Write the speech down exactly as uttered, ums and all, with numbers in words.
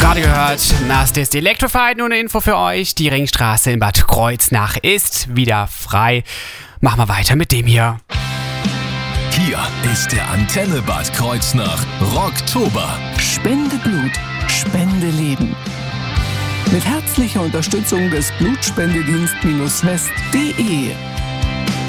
gerade gehört, Nas ist Electrified. Nur eine Info für euch. Die Ringstraße in Bad Kreuznach ist wieder frei. Machen wir weiter mit dem hier. Hier ist der Antenne Bad Kreuznach Rocktober. Spende Blut, Spende Leben. Mit herzlicher Unterstützung des Blutspendedienst-west punkt de